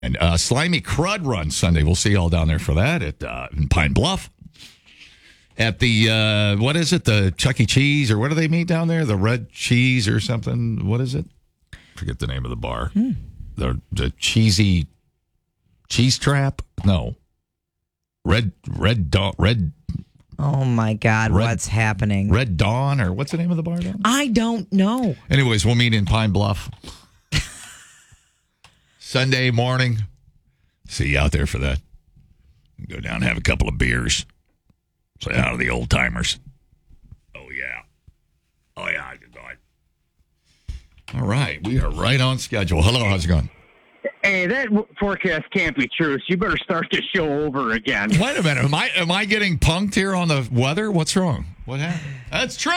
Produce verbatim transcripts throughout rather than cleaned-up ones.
And uh, Slimy Crud Run Sunday. We'll see you all down there for that at uh, in Pine Bluff. At the, uh, what is it? The Chuck E. Cheese, or what do they meet down there? The Red Cheese or something? What is it? Forget the name of the bar. Hmm. The, the Cheesy Cheese Trap? No. Red, Red Dawn, Red. Oh my God, Red, what's happening? Red Dawn, or what's the name of the bar down there? I don't know. Anyways, we'll meet in Pine Bluff. Sunday morning. See you out there for that. Go down and have a couple of beers. Say hi to the old timers. Oh, yeah. Oh, yeah. Good night. All right. We are right on schedule. Hello. How's it going? Hey, that forecast can't be true, so you better start the show over again. Wait a minute. Am I am I getting punked here on the weather? What's wrong? What happened? That's true.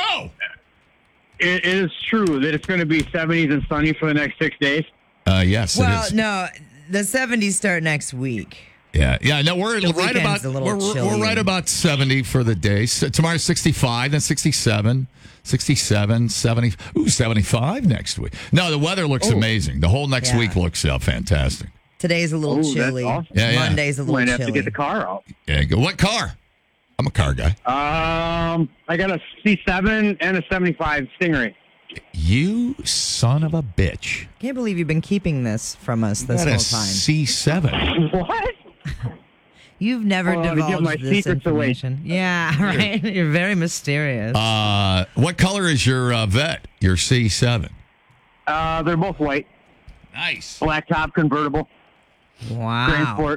It is true that it's going to be seventies and sunny for the next six days. Uh, yes, well, it is. no, the seventies start next week. Yeah, yeah. No, we're The right about weekend's a little we're, we're, chilly. we're right about seventy for the day. So tomorrow's sixty-five, then sixty-seven, sixty-seven, seventy. Ooh, seventy-five next week. No, the weather looks Oh. amazing. The whole next Yeah. week looks uh, fantastic. Today's a little Ooh, that's chilly. awesome. Yeah, yeah. Monday's a little Might have chilly. to get the car out. Yeah. Go. What car? I'm a car guy. Um, I got a C seven and a seventy-five Stingray. You son of a bitch. Can't believe you've been keeping this from us this Got whole a time. C seven. What? You've never Oh, to give divulged my this secrets away. information. Yeah, right. You're very mysterious. Uh, what color is your uh, Vet? Your C seven. Uh, they're both white. Nice. Black top convertible. wow. Transport.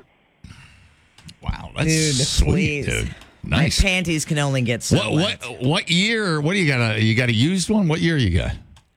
Wow, that's Dude, sweet, please. dude. My Nice. panties can only get so What wet. what what year? What do you got? A you got a used one? What year you got?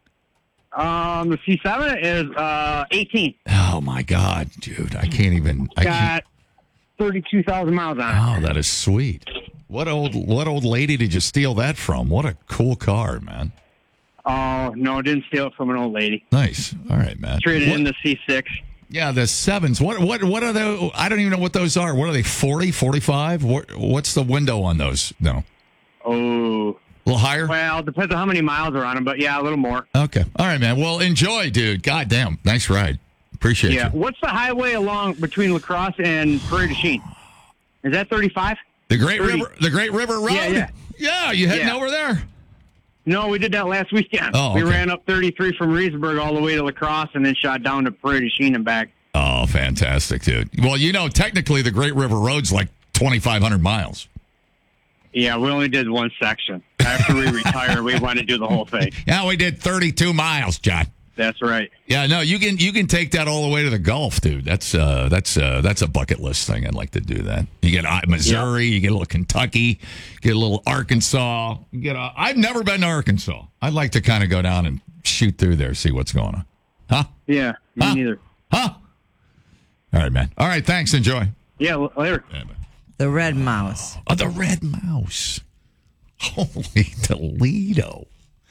Um, the C seven is uh eighteen. Oh my God, dude! I can't even. I can't. Got thirty-two thousand miles on it. Oh, that is sweet. What old what old lady did you steal that from? What a cool car, man. Oh, no, didn't steal it from an old lady. Nice. All right, man. Traded What- in the C six. Yeah, the sevens. What what what are they? I don't even know what those are. What are they? forty, forty-five? What what's the window on those? No, Oh, a little higher. well, depends on how many miles are on them, but yeah, a little more. Okay. All right, man. Well, enjoy, dude. God damn, nice ride. Appreciate Yeah. you. What's the highway along between La Crosse and Prairie du Chien? Is that thirty-five? The Great thirty. River, the Great River Road. Yeah, yeah. Yeah, you heading Yeah. over there? No, we did that last weekend. Oh, We okay. ran up thirty-three from Reedsburg all the way to La Crosse and then shot down to Prairie du Chien and back. Oh, fantastic, dude. Well, you know, technically the Great River Road's like twenty-five hundred miles. Yeah, we only did one section. After we retired, we wanted to do the whole thing. Yeah, we did thirty-two miles, John. That's right. Yeah, no, you can you can take that all the way to the Gulf, dude. That's uh that's uh that's a bucket list thing. I'd like to do that. You get uh, Missouri, you get a little Kentucky, get a little Arkansas. You get a, I've never been to Arkansas. I'd like to kind of go down and shoot through there, see what's going on. Huh? Yeah, me Huh? neither. Huh? All right, man. All right, thanks. Enjoy. Yeah, l- later. Yeah, man. The red mouse. Oh, the red mouse. Holy Toledo.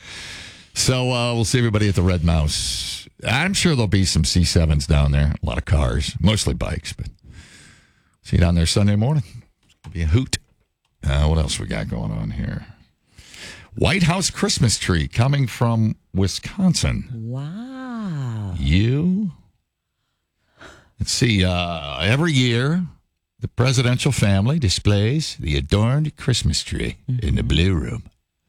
So uh, we'll see everybody at the Red Mouse. I'm sure there'll be some C sevens down there. A lot of cars, mostly bikes, but see you down there Sunday morning. It'll be a hoot. Uh, what else we got going on here? White House Christmas tree coming from Wisconsin. Wow. You? Let's see. Uh, every year, the presidential family displays the adorned Christmas tree mm-hmm. in the Blue Room.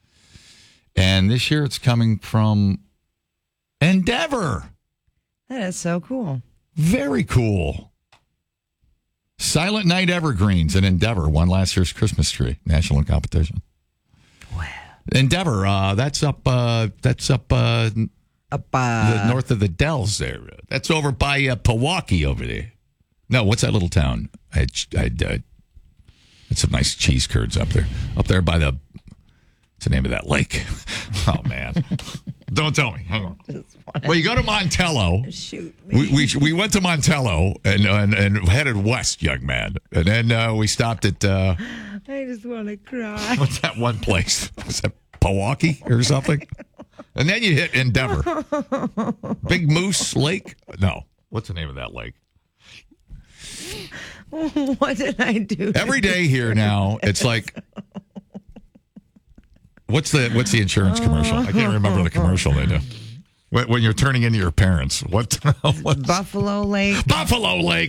And this year it's coming from Endeavor. That is so cool. Very cool. Silent Night Evergreens and Endeavor won last year's Christmas tree national competition. Wow. Endeavor, uh, that's up. Uh, that's up. Uh, Up uh, the north of the Dells there. That's over by uh, Pewaukee over there. No, what's that little town? I I uh, it's some nice cheese curds up there. Up there by the what's the name of that lake? Oh man. Don't tell me. Hang on. Well, you go to Montello. Shoot me. We, we we went to Montello and and, and headed west, young man. And then uh, we stopped at uh, I just want to cry. what's that one place? Was that Pewaukee or something? And then you hit Endeavor. Big Moose Lake? No. What's the name of that lake? What did I do? Every day here now, it's like what's the what's the insurance commercial? I can't remember the commercial they do. when, when you're turning into your parents. What? what Buffalo Lake. Buffalo Lake.